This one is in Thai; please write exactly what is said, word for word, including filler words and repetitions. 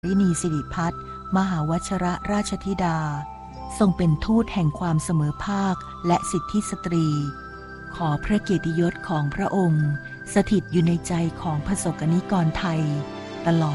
รินีสิริพัฒน์มหาวชรราชธิดาทรงเป็นทูตแห่งความเสมอภาคและสิทธิสตรีขอพระเกียรติยศของพระองค์สถิตอยู่ในใจของประสบกนิกรไทยตลอด